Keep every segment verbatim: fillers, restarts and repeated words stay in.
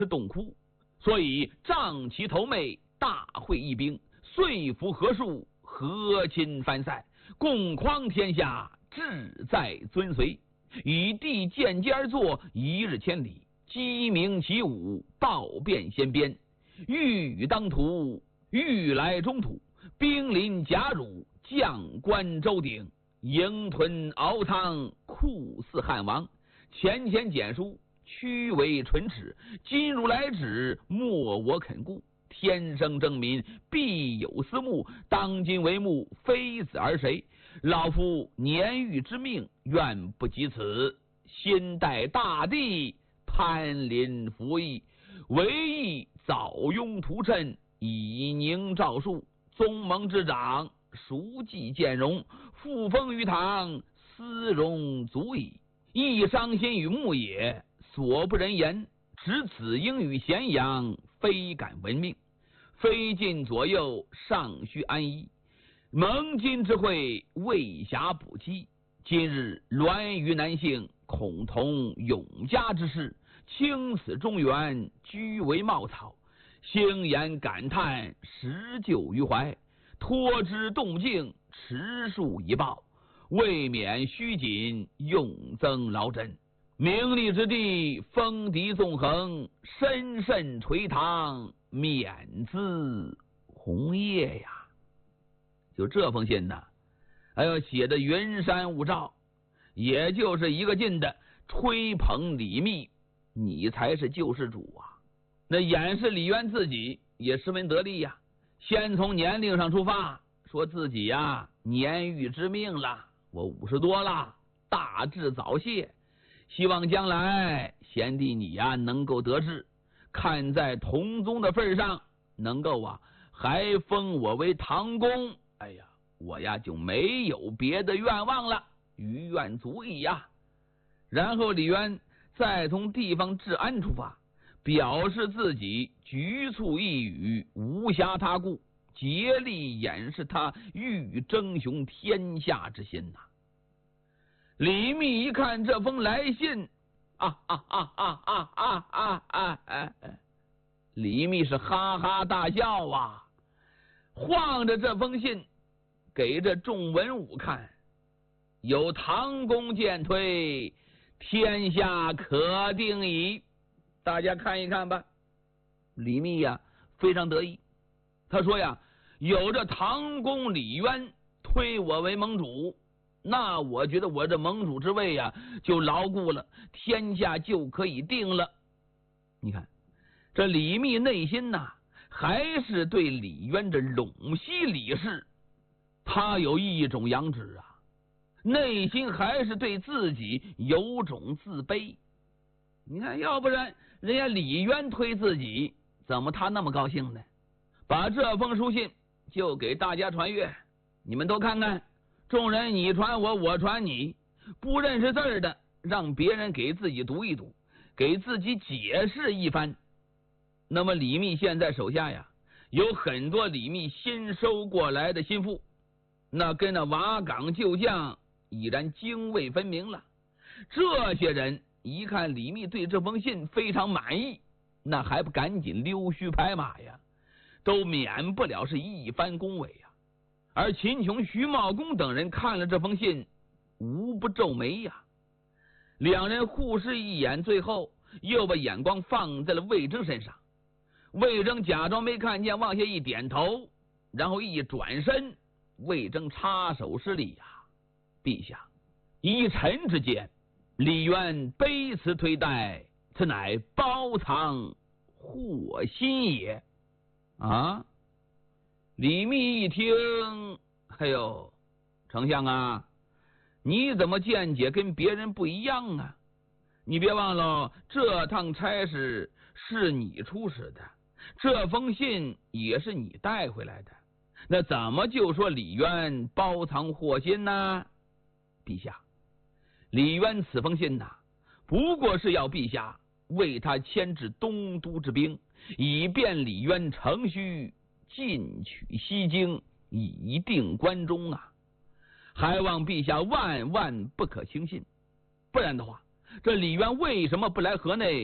洞窟，所以仗其头妹，大会议兵，遂服何数，和亲藩塞，共匡天下，志在遵随。与帝间接而坐，一日千里，鸡鸣起舞，报遍先边。欲与当涂，欲来中土，兵临甲汝，将官周鼎，营屯敖仓，酷似汉王。前前简书，屈为唇齿，今如来旨，莫我肯顾。天生正民，必有私慕，当今为目，非子而谁？老夫年逾之命，愿不及此。先代大帝，攀临服役，唯意早拥屠谶，以宁诏书。宗盟之长，熟记见容，复封于堂，思容足矣。亦伤心于牧也，所不人言。执子应与咸阳，非敢闻命。非尽左右，尚须安逸。蒙今之会，未暇补击。今日栾于南幸，恐同永嘉之事。倾死中原，居为茂草。兴言感叹，实旧于怀。托之动静，持数以报。未免虚谨，用增劳真。名利之地，风笛纵横，深深垂堂，免资红叶呀。就这封信呢，还要写的云山雾罩，也就是一个劲的吹捧李密，你才是救世主啊。那掩饰李渊自己也十分得力呀，先从年龄上出发，说自己呀年逾之命了，我五十多了，大志早泄，希望将来贤弟你呀能够得志，看在同宗的份上，能够啊还封我为堂公。哎呀，我呀就没有别的愿望了，余愿足矣呀。然后李渊再从地方治安出发，表示自己局促一语，无暇他顾，竭力掩饰他欲争雄天下之心呐、啊。李密一看这封来信，啊啊啊啊啊啊啊啊！啊李密是哈哈大笑啊，晃着这封信给这众文武看，有唐公剑推，天下可定矣。大家看一看吧。李密呀非常得意，他说呀，有这唐公李渊推我为盟主，那我觉得我这盟主之位呀就牢固了，天下就可以定了。你看这李密内心呐，还是对李渊这陇西李氏他有一种仰止啊，内心还是对自己有种自卑。你看，要不然人家李渊推自己，怎么他那么高兴呢？把这封书信就给大家传阅，你们都看看，众人你传我，我传你，不认识字的让别人给自己读一读，给自己解释一番。那么李密现在手下呀有很多李密新收过来的心腹，那跟那瓦岗旧将已然泾渭分明了。这些人一看李密对这封信非常满意，那还不赶紧溜须拍马呀，都免不了是一番恭维呀。而秦琼、徐茂公等人看了这封信，无不皱眉呀。两人互视一眼，最后又把眼光放在了魏征身上。魏征假装没看见，往下一点头，然后一转身，魏征插手施礼呀，陛下，依臣之见，李渊卑辞推戴，此乃包藏祸心也。啊！李密一听，哎呦，丞相啊，你怎么见解跟别人不一样啊？你别忘了，这趟差事是你出使的，这封信也是你带回来的，那怎么就说李渊包藏祸心呢？陛下，李渊此封信呐、啊，不过是要陛下为他牵制东都之兵，以便李渊乘虚进取西京，以定关中啊！还望陛下万万不可轻信，不然的话，这李渊为什么不来河内？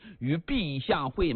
与陛下会